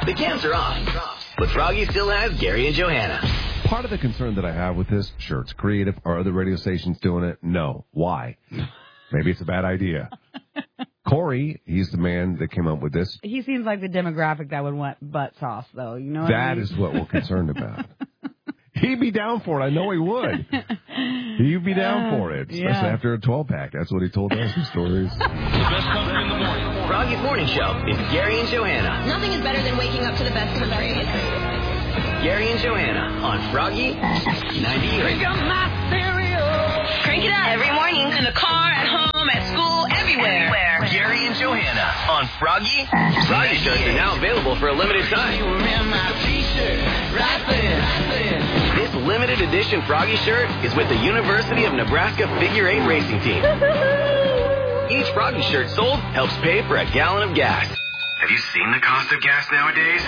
The cams are off, but Froggy still has Gary and Johanna. Part of the concern that I have with this, sure, it's creative. Are other radio stations doing it? No. Why? Maybe it's a bad idea. Corey, he's the man that came up with this. He seems like the demographic that would want butt sauce, though. You know what I mean? That is what we're concerned about. He'd be down for it. I know he would. He'd be down for it, especially after a 12-pack. That's what he told us in stories. The best country in the morning. Froggy's Morning Show is Gary and Johanna. Nothing is better than waking up to the best country. Gary and Johanna on Froggy 98. Crank up my stereo. Crank it up every morning. In the car, at home, at school, everywhere. Gary and Johanna on Froggy. Froggy shirts are now available for a limited time. You wear my t-shirt right there. This limited edition Froggy shirt is with the University of Nebraska Figure 8 Racing Team. Each Froggy shirt sold helps pay for a gallon of gas. Have you seen the cost of gas nowadays?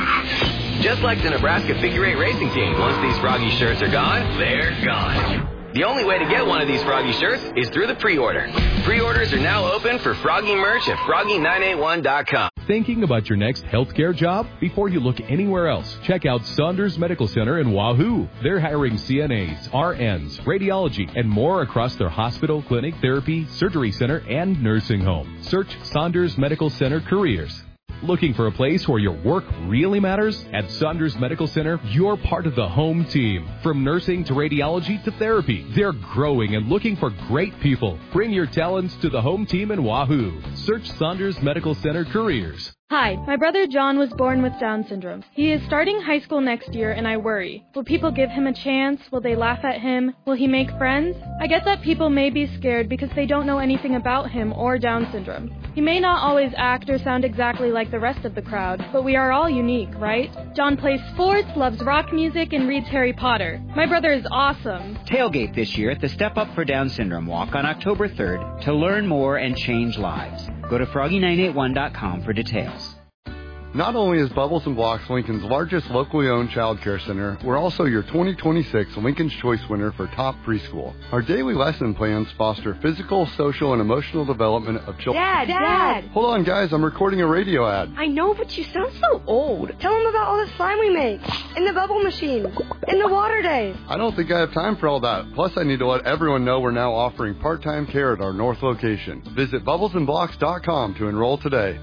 Just like the Nebraska Figure 8 Racing Team, once these Froggy shirts are gone, they're gone. The only way to get one of these Froggy shirts is through the pre-order. Pre-orders are now open for Froggy merch at Froggy981.com. Thinking about your next healthcare job? Before you look anywhere else, check out Saunders Medical Center in Wahoo. They're hiring CNAs, RNs, radiology, and more across their hospital, clinic, therapy, surgery center, and nursing home. Search Saunders Medical Center Careers. Looking for a place where your work really matters? At Saunders Medical Center, you're part of the home team. From nursing to radiology to therapy, they're growing and looking for great people. Bring your talents to the home team in Wahoo. Search Saunders Medical Center Careers. Hi, my brother John was born with Down syndrome. He is starting high school next year and I worry. Will people give him a chance? Will they laugh at him? Will he make friends? I get that people may be scared because they don't know anything about him or Down syndrome. He may not always act or sound exactly like the rest of the crowd, but we are all unique, right? John plays sports, loves rock music, and reads Harry Potter. My brother is awesome. Tailgate this year at the Step Up for Down Syndrome Walk on October 3rd to learn more and change lives. Go to Froggy981.com for details. Not only is Bubbles and Blocks Lincoln's largest locally owned child care center, we're also your 2026 Lincoln's Choice winner for top preschool. Our daily lesson plans foster physical, social, and emotional development of children. Dad! Hold on, guys, I'm recording a radio ad. I know, but you sound so old. Tell them about all the slime we make, in the bubble machine, in the water days. I don't think I have time for all that. Plus, I need to let everyone know we're now offering part-time care at our North location. Visit bubblesandblocks.com to enroll today.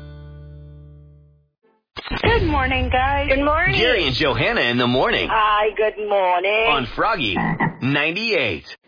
Good morning, guys. Good morning. Gary and Johanna in the morning. Hi, good morning. On Froggy 98.